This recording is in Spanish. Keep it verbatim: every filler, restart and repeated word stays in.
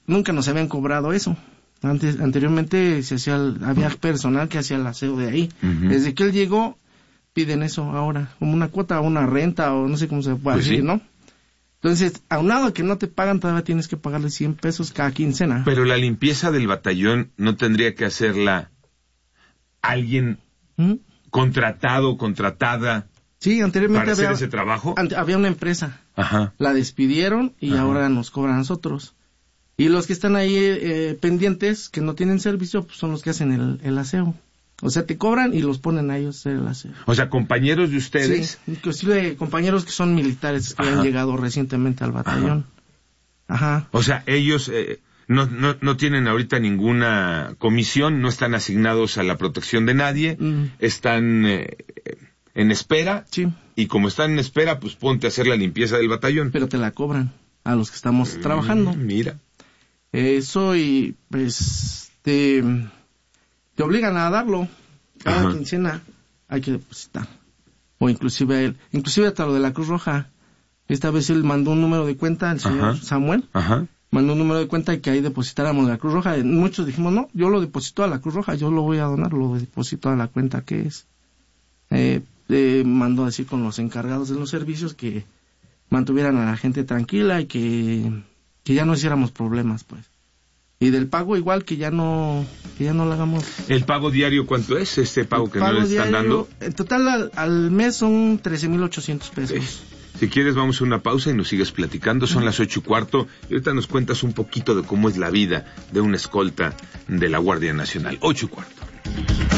nunca nos habían cobrado eso. Antes, anteriormente se hacía, el, había personal que hacía el aseo de ahí. Uh-huh. Desde que él llegó, piden eso ahora, como una cuota, una renta, o no sé cómo se puede pues decir, sí. ¿no? Entonces, aunado a que no te pagan, todavía tienes que pagarle cien pesos cada quincena. Pero la limpieza del batallón no tendría que hacerla alguien ¿Mm? contratado o contratada. Sí, anteriormente para había, hacer ese trabajo. Ante, había una empresa. Ajá. La despidieron y Ajá. ahora nos cobran a nosotros. Y los que están ahí eh, pendientes, que no tienen servicio, pues son los que hacen el, el aseo. O sea, te cobran y los ponen a ellos a hacer el aseo. O sea, compañeros de ustedes. Sí, inclusive compañeros que son militares que Ajá. han llegado recientemente al batallón. Ajá. Ajá. O sea, ellos eh, no, no, no tienen ahorita ninguna comisión, no están asignados a la protección de nadie, mm. están eh, en espera. Sí. Y como están en espera, pues ponte a hacer la limpieza del batallón. Pero te la cobran a los que estamos mm, trabajando. Mira. Eso y pues te, te obligan a darlo cada Ajá. quincena, hay que depositar. O inclusive él, inclusive hasta lo de la Cruz Roja. Esta vez él mandó un número de cuenta, el señor Ajá. Samuel, Ajá. mandó un número de cuenta y que ahí depositáramos la Cruz Roja. Muchos dijimos, no, yo lo deposito a la Cruz Roja, yo lo voy a donar, lo deposito a la cuenta que es. Eh, eh, mandó a decir con los encargados de los servicios que mantuvieran a la gente tranquila y que... que ya no hiciéramos problemas, pues. Y del pago igual, que ya no que ya no lo hagamos. ¿El pago diario cuánto es? Este pago el que pago no le están diario, dando. En total al, al mes son trece mil ochocientos pesos. Sí. Si quieres vamos a una pausa y nos sigues platicando. Son uh-huh. las ocho y cuarto y ahorita nos cuentas un poquito de cómo es la vida de una escolta de la Guardia Nacional. Ocho y cuarto.